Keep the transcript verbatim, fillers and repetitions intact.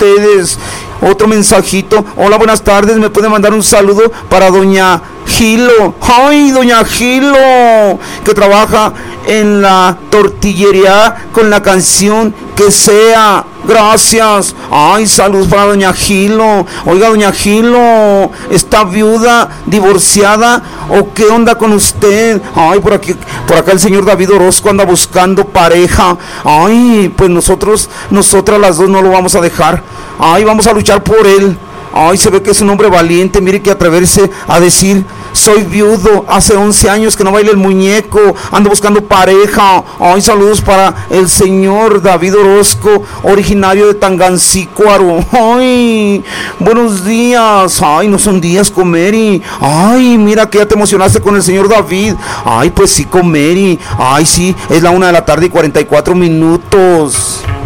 ustedes. Otro mensajito. Hola, buenas tardes. ¿Me puede mandar un saludo para doña Gilo? Ay, doña Gilo, que trabaja en la tortillería con la canción Que Sea. Gracias. Ay, saludos para doña Gilo. Oiga, doña Gilo, ¿está viuda, divorciada o qué onda con usted? Ay, por aquí, por acá el señor David Orozco anda buscando pareja. Ay, pues nosotros, nosotras las dos no lo vamos a dejar. Ay, vamos a luchar por él. Ay, se ve que es un hombre valiente. Mire que atreverse a decir: soy viudo, hace once años que no baila el muñeco, ando buscando pareja. Ay, saludos para el señor David Orozco, originario de Tangancícuaro. Ay, buenos días. Ay, no son días, Comeri. Ay, mira que ya te emocionaste con el señor David. Ay, pues sí, Comeri. Ay, sí, es la una de la tarde y cuarenta y cuatro minutos.